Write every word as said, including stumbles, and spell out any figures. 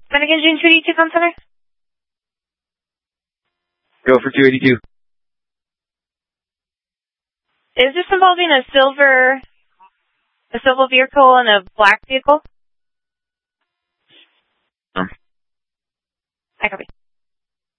Finnegan June two eighty-two Con Center. Go for two eighty-two. Is this involving a silver, a silver vehicle and a black vehicle? Um. I copy.